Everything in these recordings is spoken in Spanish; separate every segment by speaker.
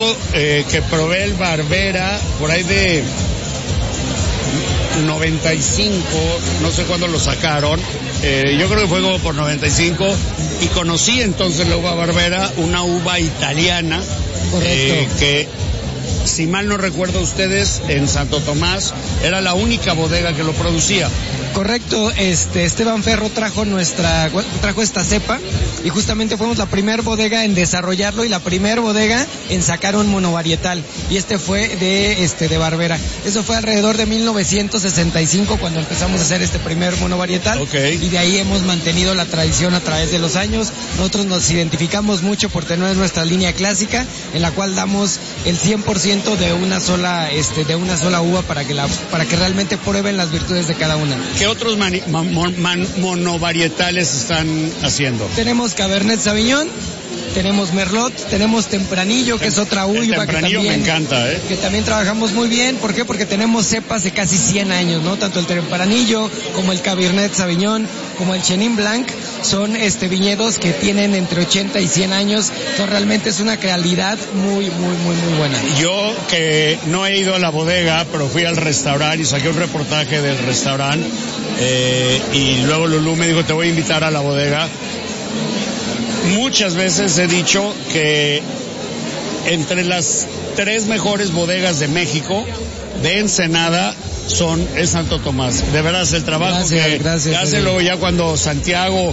Speaker 1: recuerdo que probé el Barbera por ahí de 95, no sé cuándo lo sacaron, yo creo que fue como por 95, y conocí entonces la uva Barbera, una uva italiana, que si mal no recuerdo ustedes, en Santo Tomás era la única bodega que lo producía.
Speaker 2: Correcto, Esteban Ferro trajo esta cepa y justamente fuimos la primer bodega en desarrollarlo y la primer bodega en sacar un monovarietal, y fue de Barbera. Eso fue alrededor de 1965 cuando empezamos a hacer este primer monovarietal.
Speaker 1: Okay.
Speaker 2: Y de ahí hemos mantenido la tradición a través de los años. Nosotros nos identificamos mucho por tener nuestra línea clásica en la cual damos el 100% de una sola uva para que realmente prueben las virtudes de cada una.
Speaker 1: ¿Qué otros monovarietales están haciendo?
Speaker 2: Tenemos Cabernet Sauvignon, tenemos Merlot, tenemos Tempranillo, que es otra uva
Speaker 1: el Tempranillo me encanta,
Speaker 2: que también trabajamos muy bien. ¿Por qué? Porque tenemos cepas de casi 100 años, ¿no? Tanto el Tempranillo como el Cabernet Sauvignon, como el Chenin Blanc, son viñedos que tienen entre 80 y 100 años. Entonces realmente es una calidad muy, muy, muy, muy buena.
Speaker 1: Yo que no he ido a la bodega, pero fui al restaurante y saqué un reportaje del restaurante, y luego Lulú me dijo, te voy a invitar a la bodega. Muchas veces he dicho que entre las 3 mejores bodegas de México, de Ensenada, es Santo Tomás. De veras, el trabajo que hace luego ya cuando Santiago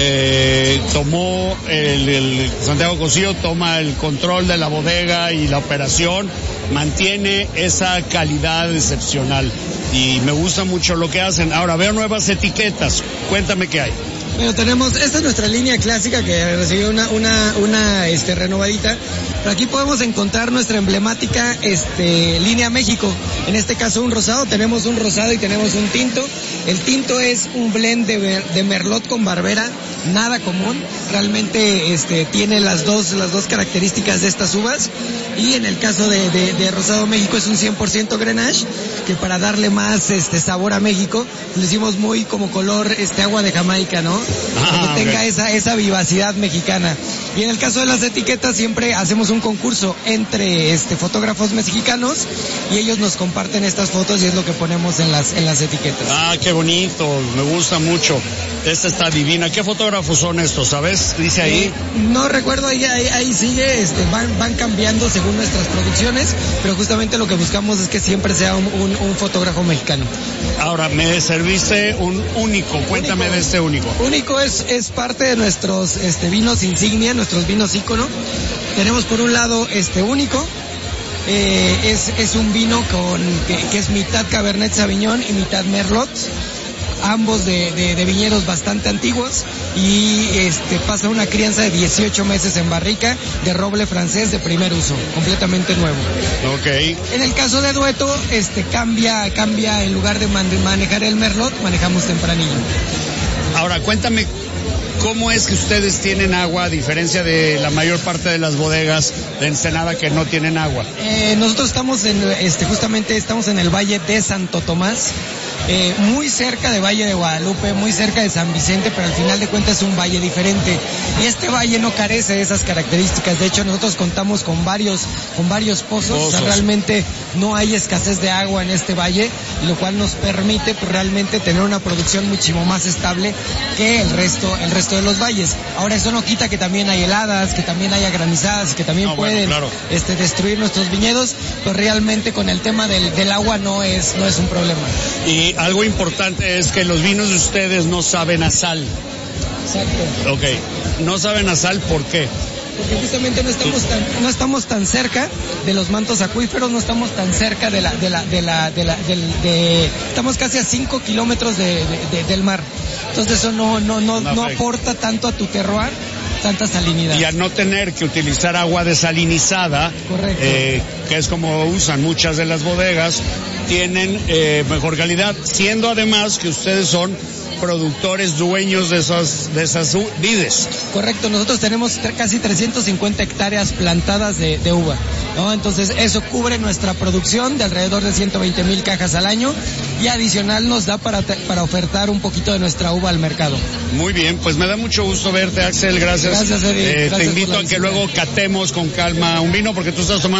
Speaker 1: tomó Santiago Cosío toma el control de la bodega y la operación, mantiene esa calidad excepcional y me gusta mucho lo que hacen. Ahora veo nuevas etiquetas, cuéntame qué hay.
Speaker 2: Bueno, esta es nuestra línea clásica que recibió una renovadita, pero aquí podemos encontrar nuestra emblemática línea México. En este caso tenemos un rosado y tenemos un tinto. El tinto es un blend de Merlot con Barbera, nada común, realmente tiene las dos características de estas uvas, y en el caso de Rosado México es un 100% Grenache, que para darle más sabor a México, lo hicimos muy como color agua de Jamaica, ¿no? Para que tenga esa vivacidad mexicana. Y en el caso de las etiquetas siempre hacemos un concurso entre fotógrafos mexicanos y ellos nos comparten estas fotos y es lo que ponemos en las etiquetas.
Speaker 1: Ah, qué bonito, me gusta mucho. Esta está divina. ¿Qué fotógrafos son estos, sabes? Dice ahí.
Speaker 2: No recuerdo, ahí sigue, van cambiando según nuestras producciones, pero justamente lo que buscamos es que siempre sea un fotógrafo mexicano.
Speaker 1: Ahora, me serviste un único, cuéntame de este único.
Speaker 2: Único es parte de nuestros vinos insignia, nuestros vinos ícono. Tenemos por un lado único, es un vino que es mitad Cabernet Sauvignon y mitad Merlot, ambos de viñedos bastante antiguos, y pasa una crianza de 18 meses en barrica de roble francés de primer uso, completamente nuevo.
Speaker 1: Okay.
Speaker 2: En el caso de Dueto, cambia en lugar de manejar el Merlot, manejamos Tempranillo.
Speaker 1: Ahora, cuéntame, ¿cómo es que ustedes tienen agua a diferencia de la mayor parte de las bodegas de Ensenada que no tienen agua?
Speaker 2: Nosotros estamos justamente estamos en el Valle de Santo Tomás, muy cerca de Valle de Guadalupe, muy cerca de San Vicente, pero al final de cuentas es un valle diferente. Y este valle no carece de esas características. De hecho, nosotros contamos con varios pozos. O sea, realmente no hay escasez de agua en este valle, lo cual nos permite realmente tener una producción muchísimo más estable que el resto de los valles. Ahora, eso no quita que también hay heladas, que también haya granizadas, que también pueden destruir nuestros viñedos, pero realmente con el tema del agua no es un problema.
Speaker 1: Y algo importante es que los vinos de ustedes no saben a sal.
Speaker 2: Exacto.
Speaker 1: Ok, no saben a sal, ¿por qué?
Speaker 2: Porque justamente no estamos tan cerca de los mantos acuíferos, no estamos tan cerca estamos casi a 5 kilómetros del mar. Entonces eso no aporta tanto a tu terroir, tanta salinidad.
Speaker 1: Y al no tener que utilizar agua desalinizada, que es como usan muchas de las bodegas, tienen mejor calidad, siendo además que ustedes son productores, dueños de esas vides.
Speaker 2: Correcto, nosotros tenemos casi 350 hectáreas plantadas de uva, ¿no? Entonces eso cubre nuestra producción de alrededor de 120,000 cajas al año y adicional nos da para ofertar un poquito de nuestra uva al mercado.
Speaker 1: Muy bien, pues me da mucho gusto verte, Axel, gracias.
Speaker 2: Gracias, Eddie.
Speaker 1: Te invito a que luego catemos con calma un vino porque tú estás tomando